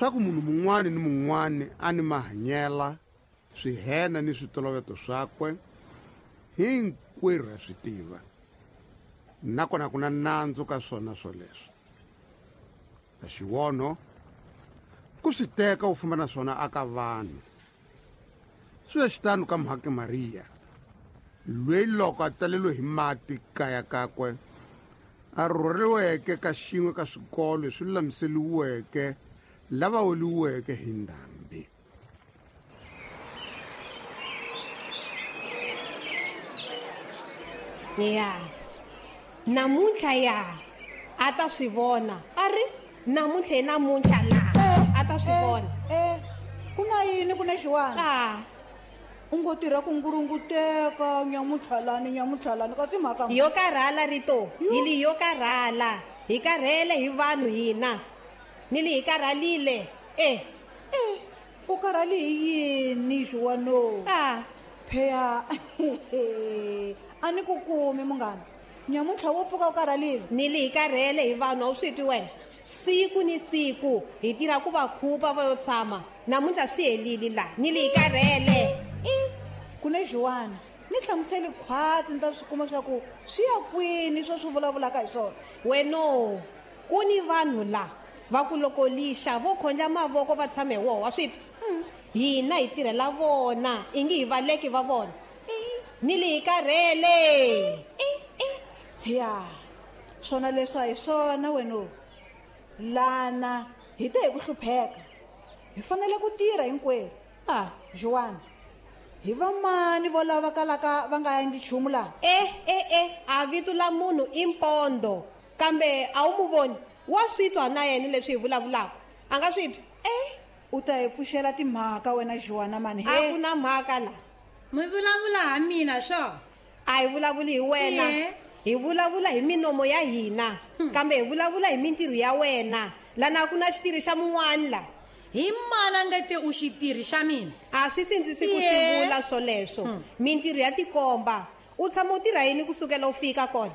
leswaku munhu mun'wana ni mun'wana a ni mahanyela, swihena ni switoloveto swakwe, hinkwerhu ha swi tiva, nakona ku na nandzu ka swona swoleswo. A xivono ku swi teka u famba na swona aka vanhu. Swi xitano ka Mhaki Mariya, loyi loko a taleliwe hi mati kaya kakwe a rhurheriweke ka xin'we ka swikolo leswi lulamiseliweke lava oliweke hi ndhambi. Ya namuntlha ya a ta swi vona, a ri namuntlha laha a ta swi vona. Ku na yini ku na xiwana? U ngo tirha ku ngurunguteka nyamutlhalani kasi mhaka yo karhala Rito, hili yo karhala, hi karhele hi vanhu hina, ni li hi karhalile. U karhali hi yini xiwano? Pheya a ni ku kumi munghana, nyamuntlha wo pfuka u karhalile. Ni li hi karhele hi vanhu, a wu swi twi wena? Siku ni siku hi tirha ku va khupa va yo tshama, namuntlha swi helile laha, ni li hi karhele. Ku na xiwana, ni hlamuseli khwatsi ni ta swi kuma swa ku swi ya kwini swo swi vulavulaka hi swona. Weno ku ni vanhu laha va ku loko lixa vo khonja mavoko va tshame woho, wa swi twi? Hina hi tirhela vona, i ngi hi valeki va vona, ni li hi karhele. Ya swona leswa hi swona weno, lana hi te hi ku hlupheka, hi fanele ku tirha hinkwerhu. Juwana, hi va mani vo lava kalaka va nga endli nchumu laha? A vito la munhu i mpondo, kambe a wu mu voni? Wa swi twa na yena leswi hi vulavulaka, a nga swi twi? U ta hi pfuxela timhaka wena Juwana mani. A ku na mhaka laha. Mi vulavula ha mina swo? A hi vulavuli hi wena, hi vulavula hi minomo ya hina, kambe hi vulavula hi mintirho ya wena. Lana ku na xitirhi xa mun'wana laha. Hi mana ngati u xitirhi xa mina? A swi sindzisi ku swi vula swoleswo, mintirho ya tikomba. U tshama u tirha yini kusukela u fika kona?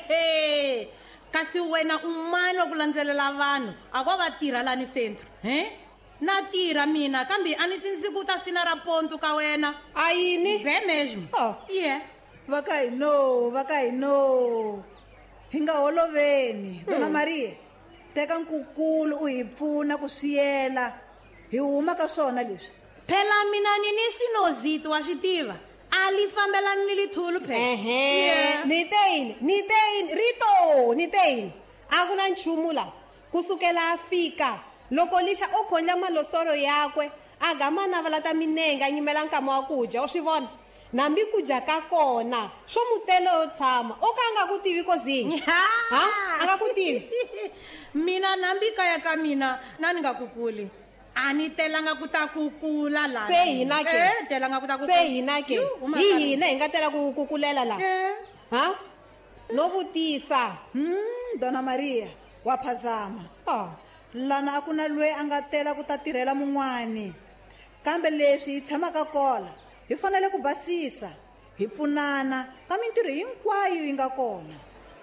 Kasi wena umani wa ku landzelela vanhu a kwa va tirha lani centro? Na tirha mina, kambe a ni sindzisi ku ta sina ra ponto ka wena. A yini? Ve mesmo. Va ka hi no hi nga holoveni. Dona Maria, teka nkukulu u hi pfuna ku siyela hi huma ka swona leswi. Phela mina ni sinozito wa swi tiva, a li fambelani ni lithulu phela. Ni teini Rito, ni teini a ku na nchumu laha kusukela a fika loko lixa o khonja malosoro yakwe a gama na vala ta minenge a nyimela nkama wa ku dya, u swi vona? Nambi ku dya ka kona swo mutele yo tshama o ka a nga ku tivi ko zinyi. A nga ku tivi? Mina nambi kaya ka mina na ni nga kukuli, a ni telanga ku ta kukula laha. Se hina ke? Telanga ku ta kukula. Se hina ke? Hi hina hi nga tela ku kukulela laha? No vutisa. Dona Maria wa phazama. Lana a ku na loyi a nga tela ku ta tirhela mun'wani, kambe leswi hi tshamaka kola hi fanele ku basisa, hi pfunana ka mintirho hinkwayo yi nga kona.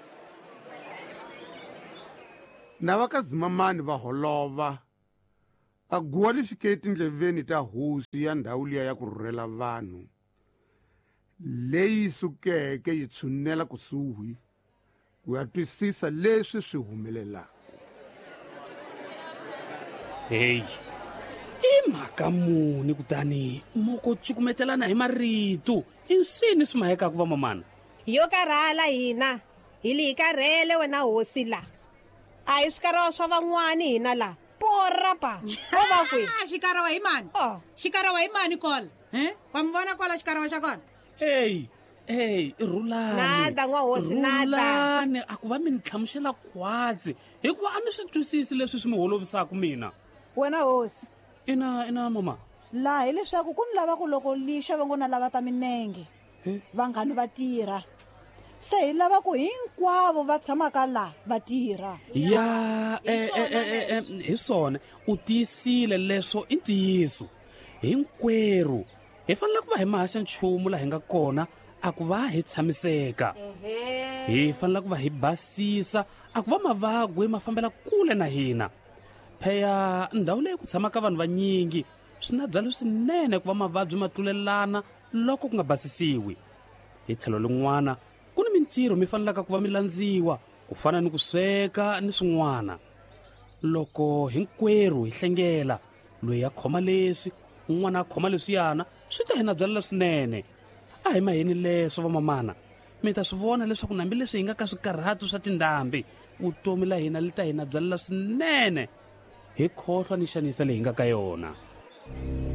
Na vakazimamani va holova a guwa li fike tindleveni ta hosi ya ndhawu liya ya ku rhurhela vanhu, leyi sukeke yi tshunela kusuhi ku ya twisisa leswi swi humelelaka. Hey, i mhaka muni kutani moko cukumetelana hi marito? I swini swi mahekaka va mamana? Yo karhala hina, hi li hi karhele wena hosi laha. A hi swikarawa swa van'wani hina laha. Porapa, o va kwi. Xikarawa hi mani? Xikarawa hi mani kola? Wa mi vona kola xikarawa xa kona? Hey, rulani. Nada n'wa hosi, nada. Rulani, a ku va mi ni tlhamuxela khwatsi hikuva a ni swi twisisi leswi swi mi holovisaka mina. Wena hosi. Ina mama. Laha hi leswaku ku ni lava ku loko lixa va ngo na lava ta minenge vanghani va tirha, se hi lava ku hinkwavo va tshamaka laha va tirha. Ya hi swona u tiyisile leswo i ntiyiso. Hinkwerhu hi fanele ku va hi mahaxa nchumu laha hi nga kona a ku va hi tshamiseka. Hi fanele ku va hi basisa a ku va mavagwe ma fambela kule na hina. pheya ndhawu leyi ku tshamaka vanhu vanyingi swi na byalo swinene ku va mavabyi ma tlulelana loko ku nga basisiwi. Hi tlhelo lin'wana ku ni mintirho mi fanelaka ku va mi landziwa ku fana ni ku sweka ni swin'wana. Loko hinkwerhu hi hlengela loyi a khoma leswi un'wana a khoma leswiyana swi ta hina byalela swinene. A hi maheni leswo vamamana mi ta swi vona leswaku nambi leswi hi nga ka swikarhatu swa tindhambi vutomi la hina li ta hina byalela swinene hi khohlwa ni xanisa leyi hi nga ka yona.